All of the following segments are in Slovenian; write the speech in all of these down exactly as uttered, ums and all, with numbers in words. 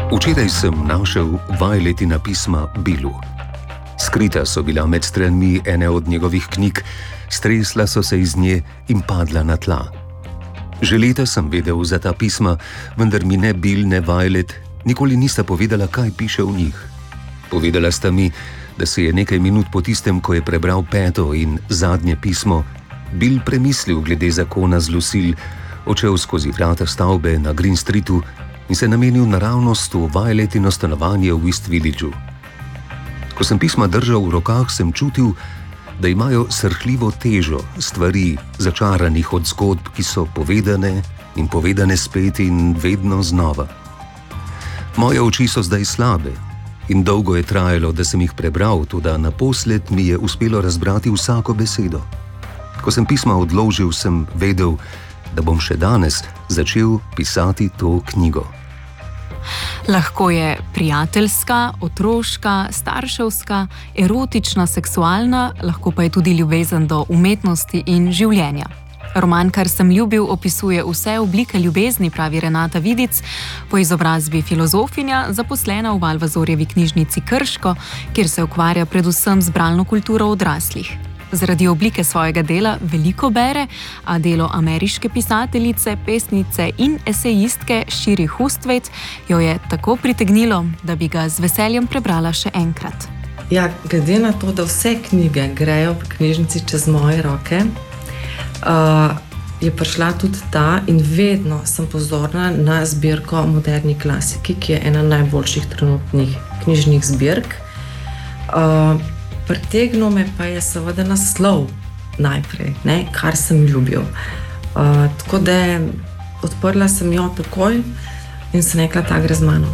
Včeraj sem našel Violetina pisma Billu. Skrita so bila med stranmi ene od njegovih knjig, stresla so se iz nje in padla na tla. Že leta sem vedel za ta pisma, vendar mi ne Bill ne Violet nikoli nista povedala, kaj piše v njih. Povedala sta mi, da se je nekaj minut po tistem, ko je prebral peto in zadnje pismo, Bill premislil glede zakona z Lucille, odšel skozi vrata stavbe na Green Streetu in se namenil naravnost v Violetino stanovanje v East Villageu. Ko sem pisma držal v rokah, sem čutil, da imajo srhljivo težo stvari, začaranih od zgodb, ki so povedane in povedane spet in vedno znova. Moje oči so zdaj slabe in dolgo je trajalo, da sem jih prebral, toda naposled mi je uspelo razbrati vsako besedo. Ko sem pisma odložil, sem vedel, da bom še danes začel pisati to knjigo. Lahko je prijateljska, otroška, starševska, erotična, seksualna, lahko pa je tudi ljubezen do umetnosti in življenja. Roman Kar sem ljubil opisuje vse oblike ljubezni, pravi Renata Vidic, po izobrazbi filozofinja, zaposlena v Valvazorjevi knjižnici Krško, kjer se ukvarja predvsem z bralno kulturo odraslih. Zaradi oblike svojega dela veliko bere, a delo ameriške pisateljice, pesnice in esejistke Shiri Hustvedt jo je tako pritegnilo, da bi ga z veseljem prebrala še enkrat. Ja, glede na to, da vse knjige grejo v knjižnici čez moje roke, uh, je prišla tudi ta in vedno sem pozorna na zbirko Moderni klasiki, ki je ena najboljših trenutnih knjižnih zbirk. Uh, Pritegnil me pa je seveda naslov najprej, ne, Kar sem ljubil. Uh, tako da odprla sem jo takoj in sem rekla, ta gre z mano.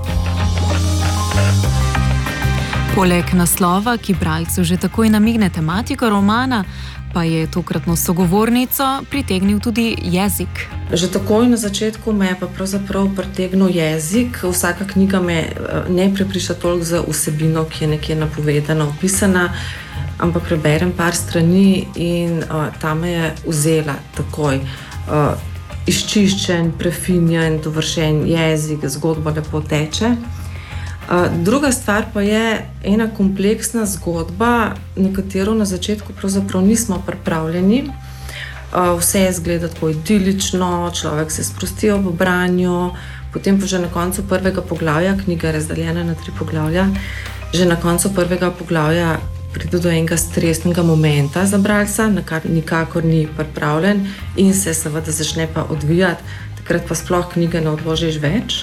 Poleg naslova, ki bralcu že takoj namigne tematiko romana, pa je tokratno sogovornico pritegnil tudi jezik. Že takoj na začetku me je pa pravzaprav pritegnil jezik. Vsaka knjiga me ne prepriča toliko za vsebino, ki je nekje napovedana, opisana, ampak preberem par strani in uh, ta me je vzela takoj. Uh, izčiščen, prefinjen, dovršen jezik, zgodba lepo teče. Uh, druga stvar pa je ena kompleksna zgodba, na katero na začetku pravzaprav nismo pripravljeni. Uh, vse je zgleda tako idilično, človek se sprosti ob branju, potem pa že na koncu prvega poglavja, knjiga je razdeljena na tri poglavja, že na koncu prvega poglavja pride do enega stresnega momenta za bralca, na kar nikakor ni pripravljen in se seveda začne pa odvijati, takrat pa sploh knjige ne odložiš več.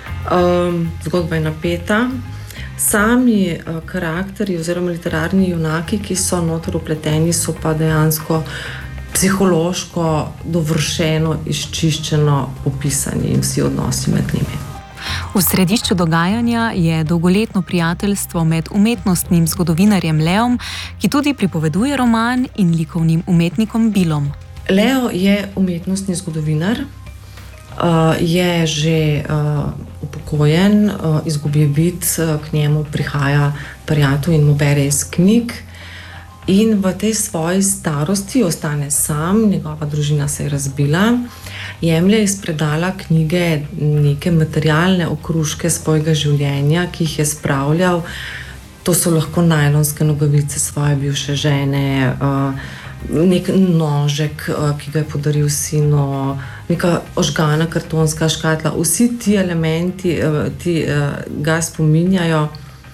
Um, zgodba je napeta. Sami uh, karakteri oziroma literarni junaki, ki so noter vpleteni, so pa dejansko psihološko dovršeno, izčiščeno opisani in vsi odnosi med njimi. V središču dogajanja je dolgoletno prijateljstvo med umetnostnim zgodovinarjem Leom, ki tudi pripoveduje roman, in likovnim umetnikom Billom. Leo je umetnostni zgodovinar, uh, je že uh, upokojen, uh, izgubi vid, uh, k njemu prihaja prijatelj in mu bere iz knjig. In v tej svoji starosti ostane sam, njegova družina se je razbila, jemlje iz predala knjige neke materialne okruške svojega življenja, ki jih je spravljal. To so lahko najlonske nogavice svoje bivše žene, nek nožek, ki ga je podaril sinu, neka ožgana kartonska škatla. Vsi ti elementi ti ga spominjajo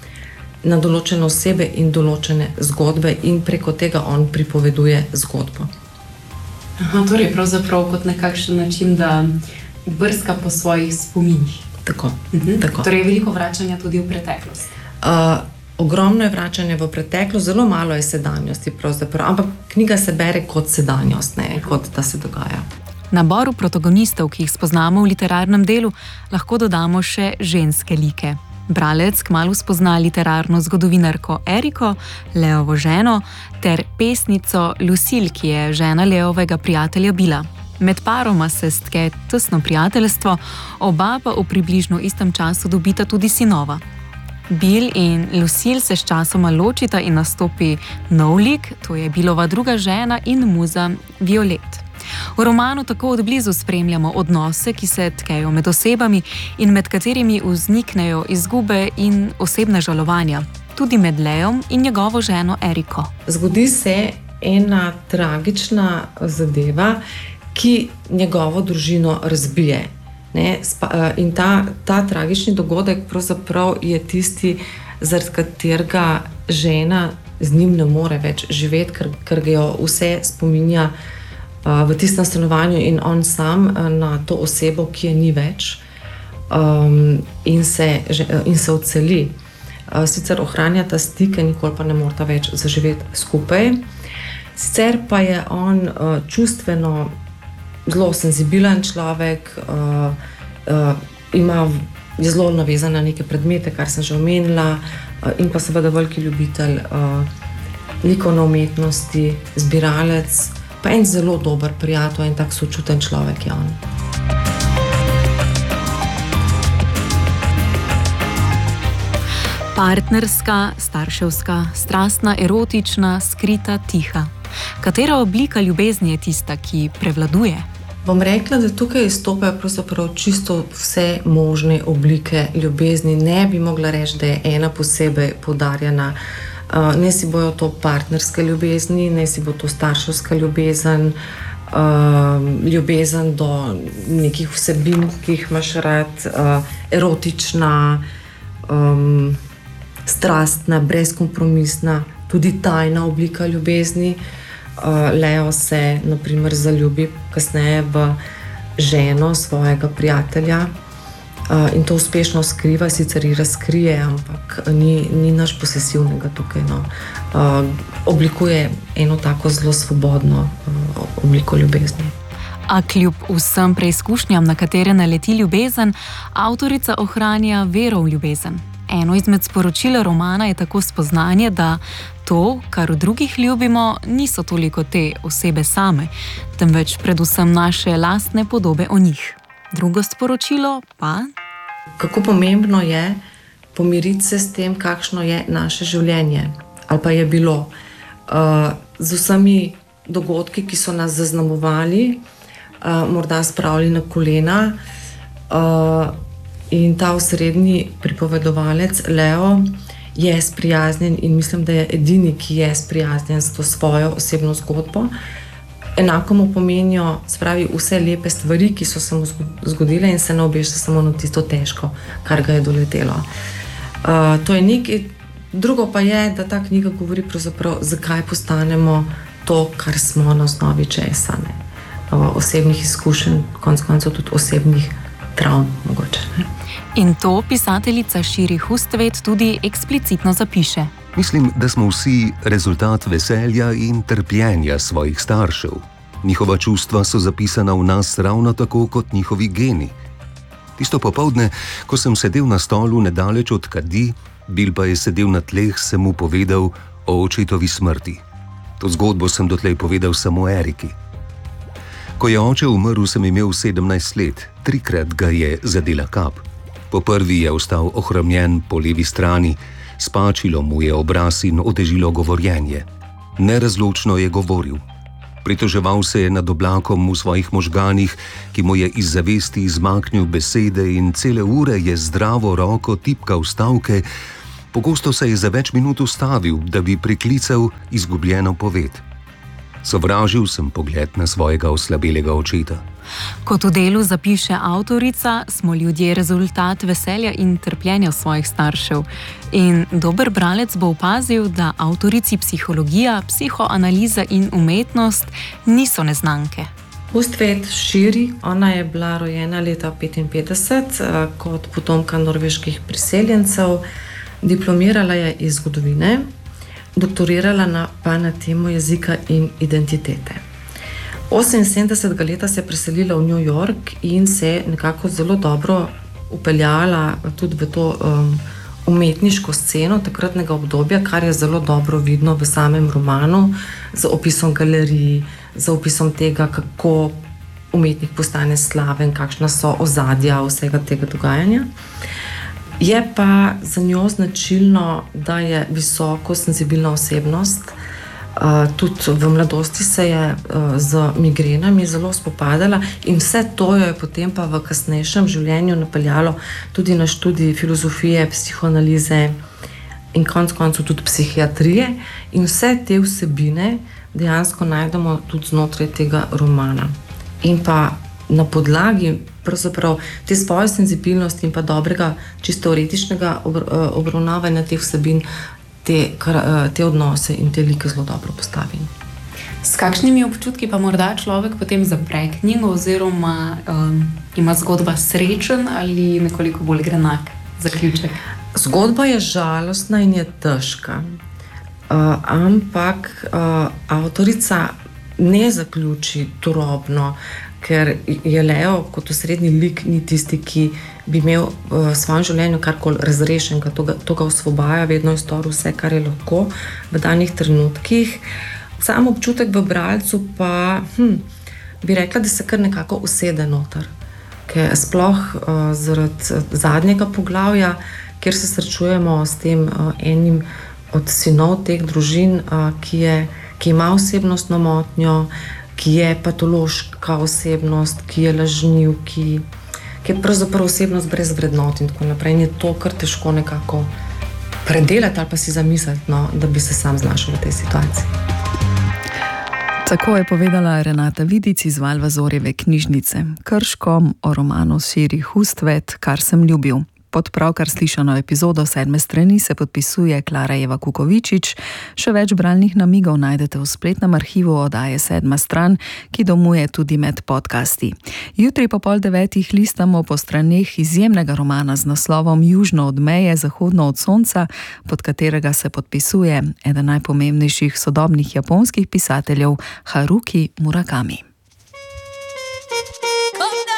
na določene osebe in določene zgodbe in preko tega on pripoveduje zgodbo. Aha, torej pravzaprav kot nekakšen način, da brska po svojih spominih. Tako, mhm. tako. Torej veliko vračanja tudi v preteklost. Uh, ogromno je vračanje v preteklost, zelo malo je sedanjosti pravzaprav, ampak knjiga se bere kot sedanjost, ne, kot da se dogaja. Naboru protagonistov, ki jih spoznamo v literarnem delu, lahko dodamo še ženske like. Bralec kmalu spozna literarno zgodovinarko Eriko, Leovo ženo, ter pesnico Lucille, ki je žena Leovega prijatelja Billa. Med paroma se stke tesno prijateljstvo, oba pa v približno istem času dobita tudi sinova. Bill in Lucille se s časoma ločita in nastopi nov lik, to je Billova druga žena in muza Violet. V romanu tako odblizu spremljamo odnose, ki se tkejo med osebami in med katerimi vzniknejo izgube in osebne žalovanja, tudi med Leom in njegovo ženo Eriko. Zgodi se ena tragična zadeva, ki njegovo družino razbije. Ne? In ta, ta tragični dogodek pravzaprav je tisti, zaradi katerega žena z njim ne more več živeti, ker, ker ga jo vse spominja uh, v tistem stanovanju in on sam uh, na to osebo, ki je ni več, um, in, se, in se odseli. Uh, sicer ohranjata stike, nikoli pa ne morata več zaživeti skupaj. Sicer pa je on uh, čustveno zelo senzibilen človek, uh, uh, ima, je zelo navezan na neke predmete, kar sem že omenila, uh, in pa seveda veliki ljubitelj uh, likovne umetnosti, zbiralec, pa en zelo dober prijatelj in tak sočuten človek je on. Partnerska, starševska, strastna, erotična, skrita, tiha. Katera oblika ljubezni je tista, ki prevladuje? Bom rekla, da tukaj izstopajo pravzaprav čisto vse možne oblike ljubezni. Ne bi mogla reči, da je ena posebej poudarjena. Uh, ne si bojo to partnerske ljubezni, ne si bo to starševska ljubezen, uh, ljubezen do nekih vsebin, ki jih imaš rad, uh, erotična, um, strastna, brezkompromisna, tudi tajna oblika ljubezni. Uh, Leo se na primer zaljubi kasneje v ženo svojega prijatelja uh, in to uspešno skriva, sicer ji razkrije, ampak ni, ni naš posesivnega tukaj. No. Uh, oblikuje eno tako zelo svobodno uh, obliko ljubezni. A kljub vsem preizkušnjam, na katere naleti ljubezen, avtorica ohranja vero v ljubezen. Eno izmed sporočil romana je tako spoznanje, da to, kar v drugih ljubimo, niso toliko te osebe same, temveč predvsem naše lastne podobe o njih. Drugo sporočilo pa? Kako pomembno je pomiriti se s tem, kakšno je naše življenje, ali pa je bilo. Uh, z vsemi dogodki, ki so nas zaznamovali, uh, morda spravili na kolena, uh, in ta osrednji pripovedovalec, Leo, je sprijaznjen in mislim, da je edini, ki je sprijaznjen s to svojo osebno zgodbo. Enako mu pomenijo, spravi, vse lepe stvari, ki so se mu zgodile in se ne obešta samo na tisto težko, kar ga je doletelo. Uh, to je nekaj. Drugo pa je, da ta knjiga govori pravzaprav, zakaj postanemo to, kar smo na osnovi česa. Ne? Uh, osebnih izkušenj, konec koncev tudi osebnih travm mogoče. Ne? In to pisateljica Širi Hustvedt tudi eksplicitno zapiše. Mislim, da smo vsi rezultat veselja in trpljenja svojih staršev. Njihova čustva so zapisana v nas ravno tako kot njihovi geni. Tisto popoldne, ko sem sedel na stolu nedaleč od kadi, Bil pa je sedel na tleh, sem mu povedal o očetovi smrti. To zgodbo sem dotlej povedal samo Eriki. Ko je oče umrl, sem imel sedemnajst let, trikrat ga je zadela kap. Po prvi je ostal ohromljen po levi strani, spačilo mu je obraz in otežilo govorjenje. Nerazločno je govoril. Pritoževal se je nad oblakom v svojih možganih, ki mu je iz zavesti izmaknil besede in cele ure je zdravo roko tipkal stavke. Pogosto se je za več minut ustavil, da bi priklical izgubljeno poved. Sovražil sem pogled na svojega oslabelega očeta. Kot v delu zapiše avtorica, smo ljudje rezultat veselja in trpljenja svojih staršev. In dober bralec bo opazil, da avtorici psihologija, psihoanaliza in umetnost niso neznanke. Hustvedt Širi, ona je bila rojena leta petinpetdeset kot potomka norveških priseljencev, diplomirala je iz zgodovine, doktorirala na, pa na temo jezika in identitete. oseminsedemdesetega leta se je preselila v New York in se nekako zelo dobro upeljala tudi v to um, umetniško sceno takratnega obdobja, kar je zelo dobro vidno v samem romanu, z opisom galerij, z opisom tega, kako umetnik postane slaven, kakšna so ozadja vsega tega dogajanja. Je pa za njo značilno, da je visoko senzibilna osebnost, Uh, tudi v mladosti se je uh, z migrenami zelo spopadala in vse to jo je potem pa v kasnejšem življenju napeljalo tudi na študij filozofije, psihoanalize in konec koncev tudi psihiatrije, in vse te vsebine dejansko najdemo tudi znotraj tega romana. In pa na podlagi pravzaprav te svoje senzibilnosti in pa dobrega, čisto teoretičnega obravnavanja teh vsebin, te, te odnose in te like zelo dobro postavim. S kakšnimi občutki pa morda človek potem zapre knjigo, oziroma um, ima zgodba srečen ali nekoliko bolj grenak zaključek? Zgodba je žalostna in je težka, uh, ampak uh, avtorica ne zaključi turobno, ker je Leo kot osrednji lik ni tisti, ki bi imel v svojem življenju karkoli razrešenega, to ga, to ga osvobaja, vedno je storil vse, kar je lahko v danih trenutkih. Sam občutek v bralcu pa hm, bi rekla, da se kar nekako usede noter, ker sploh uh, zaradi zadnjega poglavja, kjer se srečujemo s tem uh, enim od sinov teh družin, uh, ki, je, ki ima osebnostno motnjo, ki je patološka osebnost, ki je lažniv, ki, ki je pravzaprav osebnost brez vrednot in tako naprej. In je to kar težko nekako predelati ali pa si zamisliti, no, da bi se sam znašel v tej situaciji. Tako je povedala Renata Vidic iz Valvazorjeve knjižnice. Krško o romanu Siri Hustvedt, Kar sem ljubil. Pod pravkar slišano epizodo Sedme strani se podpisuje Klara Eva Kukovičič. Še več bralnih namigov najdete v spletnem arhivu oddaje Sedma stran, ki domuje tudi med podcasti. Jutri po pol devetih listamo po straneh izjemnega romana z naslovom Južno od meje, zahodno od sonca, pod katerega se podpisuje eden najpomembnejših sodobnih japonskih pisateljev Haruki Murakami.